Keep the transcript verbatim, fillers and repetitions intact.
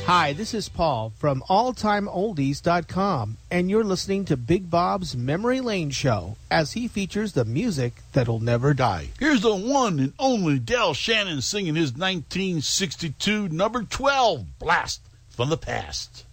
Hi, this is Paul from all time oldies dot com, and you're listening to Big Bob's Memory Lane Show as he features the music that'll never die. Here's the one and only Del Shannon singing his nineteen sixty-two number twelve, Blast from the Past.